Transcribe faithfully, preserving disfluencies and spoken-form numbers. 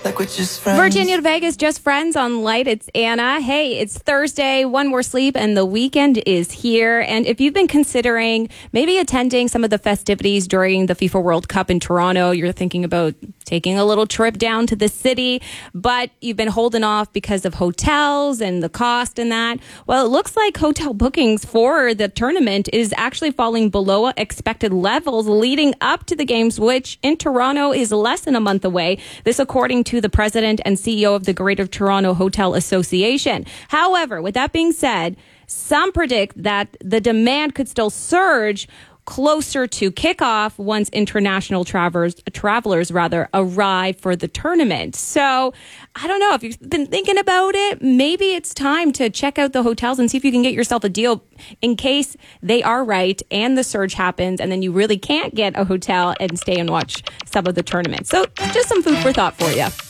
like we're just friends. Virginia to Vegas, just friends on Light. It's Anna. Hey, it's Thursday, one more sleep, and the weekend is here. And if you've been considering maybe attending some of the festivities during the FIFA World Cup in Toronto, you're thinking about taking a little trip down to the city, but you've been holding off because of hotels and the cost and that. Well, it looks like hotel bookings for the tournament is actually falling below expected levels leading up to the games, which in Toronto is less than a month away. This according to the president and C E O of the Greater Toronto Hotel Association. However, with that being said, some predict that the demand could still surge closer to kickoff once international travelers, travelers rather arrive for the tournament. So I don't know if you've been thinking about it. Maybe it's time to check out the hotels and see if you can get yourself a deal in case they are right and the surge happens and then you really can't get a hotel and stay and watch some of the tournament. So just some food for thought for you.